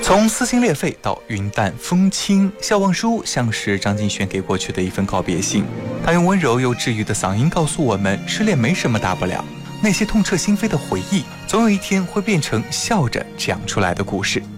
从撕心裂肺到云淡风轻，笑忘书像是张敬轩给过去的一份告别信。他用温柔又治愈的嗓音告诉我们，失恋没什么大不了，那些痛彻心扉的回忆，总有一天会变成笑着讲出来的故事。